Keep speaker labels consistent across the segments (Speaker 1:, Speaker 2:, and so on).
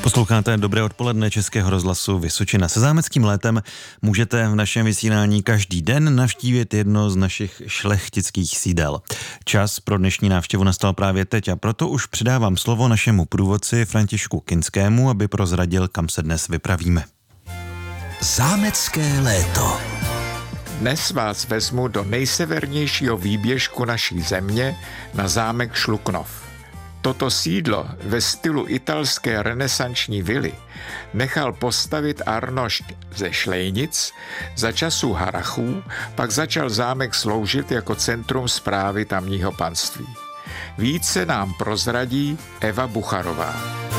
Speaker 1: Posloucháte Dobré odpoledne Českého rozhlasu Vysočina. Se zámeckým létem můžete v našem vysílání každý den navštívit jedno z našich šlechtických sídel. Čas pro dnešní návštěvu nastal právě teď a proto už předávám slovo našemu průvodci Františku Kinskému, aby prozradil, kam se dnes vypravíme.
Speaker 2: Zámecké léto.
Speaker 3: Dnes vás vezmu do nejsevernějšího výběžku naší země na zámek Šluknov. Toto sídlo ve stylu italské renesanční vily nechal postavit Arnošt ze Šlejnic, za časů Harrachů pak začal zámek sloužit jako centrum správy tamního panství. Více nám prozradí Eva Bucharová.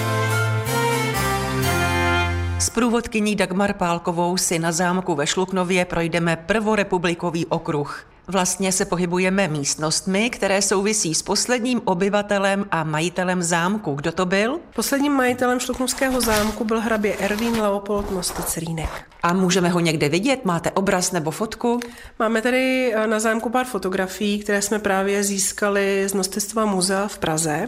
Speaker 4: S průvodkyní Dagmar Pálkovou si na zámku ve Šluknově projdeme prvorepublikový okruh. Vlastně se pohybujeme místnostmi, které souvisí s posledním obyvatelem a majitelem zámku. Kdo to byl?
Speaker 5: Posledním majitelem šluknovského zámku byl hrabě Ervín Leopold Nosticrínek.
Speaker 4: A můžeme ho někde vidět? Máte obraz nebo fotku?
Speaker 5: Máme tady na zámku pár fotografií, které jsme právě získali z Nostictva muzea v Praze.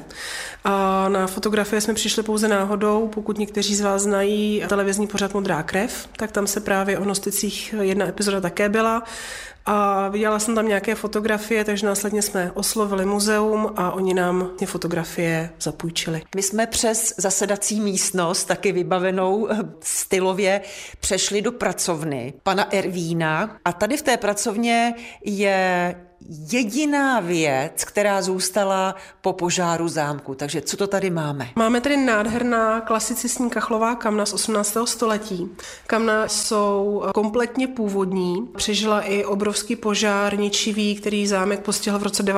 Speaker 5: A na fotografie jsme přišli pouze náhodou. Pokud někteří z vás znají televizní pořad Modrá krev, tak tam se právě o Nosticích jedna epizoda také byla. A viděla jsem tam nějaké fotografie, takže následně jsme oslovili muzeum a oni nám ty fotografie zapůjčili.
Speaker 4: My jsme přes zasedací místnost, taky vybavenou stylově, přešli do pracovny pana Ervína a tady v té pracovně je jediná věc, která zůstala po požáru zámku. Takže co to tady máme?
Speaker 5: Máme tady nádherná klasicistní kachlová kamna z 18. století. Kamna jsou kompletně původní. Přežila i obrovský požár ničivý, který zámek postihl v roce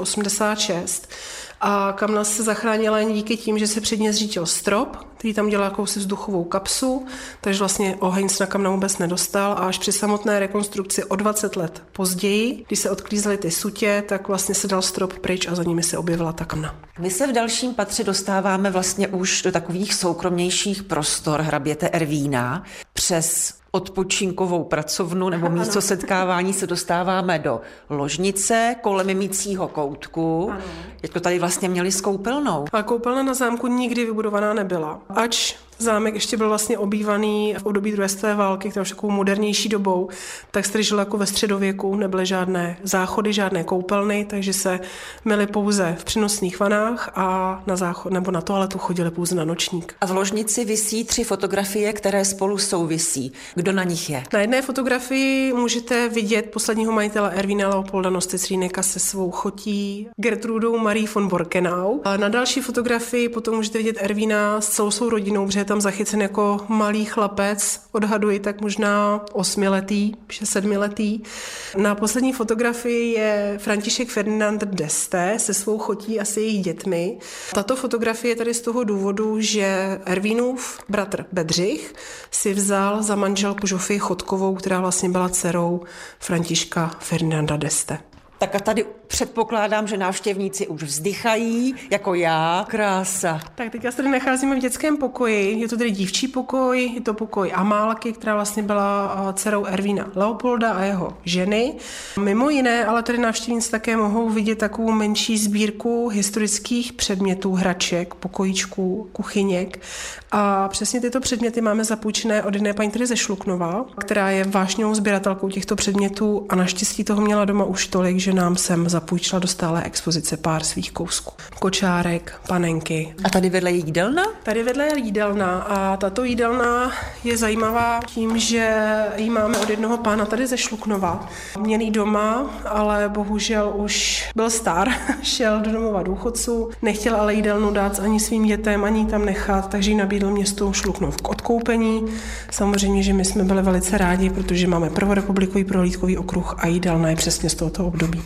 Speaker 5: 1986. A kamna se zachránila jen díky tím, že se před ní zřítil strop, který tam dělal jakousi vzduchovou kapsu, takže vlastně oheň se na kamna vůbec nedostal a až při samotné rekonstrukci o 20 let později, když se odklízely ty sutě, tak vlastně se dal strop pryč a za nimi se objevila ta kamna.
Speaker 4: My se v dalším patře dostáváme vlastně už do takových soukromnějších prostor hraběte Ervína. Přes odpočinkovou pracovnu nebo místo setkávání se dostáváme do ložnice kolem mýcího koutku. Jak to tady vlastně měli s koupelnou?
Speaker 5: A koupelna na zámku nikdy vybudovaná nebyla. Ač zámek ještě byl vlastně obývaný v období druhé světové války, která už takovou modernější dobou, tak se žilo jako ve středověku, nebyly žádné záchody, žádné koupelny, takže se myli pouze v přenosných vanách a na záchod nebo na toaletu chodili pouze na nočník.
Speaker 4: A v ložnici visí 3 fotografie, které spolu souvisí. Kdo na nich je?
Speaker 5: Na jedné fotografii můžete vidět posledního majitele Ervína Leopolda Nosticríneka se svou chotí Gertrudou Marie von Borkenau. A na další fotografii potom můžete vidět Ervína s celou svou rodinou, protože je tam zachycen jako malý chlapec, odhaduji tak možná 8letý, 7letý. Na poslední fotografii je František Ferdinand d'Este se svou chotí a se jejich dětmi. Tato fotografie je tady z toho důvodu, že Ervínův bratr Bedřich si vzal za manželku Žofii Chodkovou, která vlastně byla dcerou Františka Ferdinanda d'Este.
Speaker 4: Tak a tady předpokládám, že návštěvníci už vzdychají, jako já. Krása.
Speaker 5: Tak teďka se tady nacházíme v dětském pokoji. Je to tady dívčí pokoj, je to pokoj Amálky, která vlastně byla dcerou Ervína Leopolda a jeho ženy. Mimo jiné, ale tady návštěvníci také mohou vidět takovou menší sbírku historických předmětů, hraček, pokojíčků, kuchyněk. A přesně tyto předměty máme zapůjčené od jedné paní tady ze Šluknova, která je vášnivou sběratelkou těchto předmětů a naštěstí toho měla doma už tolik, že nám sem zapůjčila do stálé expozice pár svých kousků. Kočárek, panenky.
Speaker 4: A tady vedle je jídelna?
Speaker 5: Tady vedle je jídelna a tato jídelna je zajímavá tím, že ji máme od jednoho pána tady ze Šluknova. Měl jí doma, ale bohužel už byl star, šel do domova důchodců, nechtěl ale jídelnu dát ani svým dětem, ani tam nechat, takže ji nabídl městu Šluknov k odkoupení. Samozřejmě, že my jsme byli velice rádi, protože máme prvorepublikový prohlídkový okruh a jídelna je přesně z tohoto období.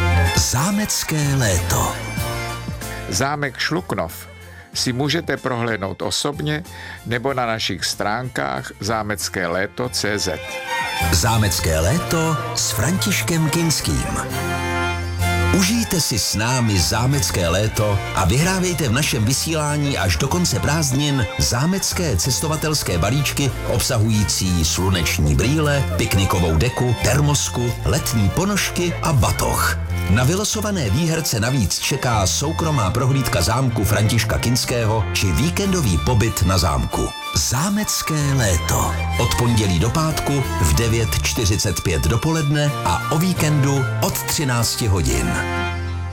Speaker 2: Zámecké léto.
Speaker 3: Zámek Šluknov si můžete prohlédnout osobně nebo na našich stránkách zámeckéléto.cz.
Speaker 2: Zámecké léto s Františkem Kinským. Užijte si s námi zámecké léto a vyhrávejte v našem vysílání až do konce prázdnin zámecké cestovatelské balíčky obsahující sluneční brýle, piknikovou deku, termosku, letní ponožky a batoh. Na vylosované výherce navíc čeká soukromá prohlídka zámku Františka Kinského či víkendový pobyt na zámku. Zámecké léto. Od pondělí do pátku v 9:45 dopoledne a o víkendu od 13 hodin.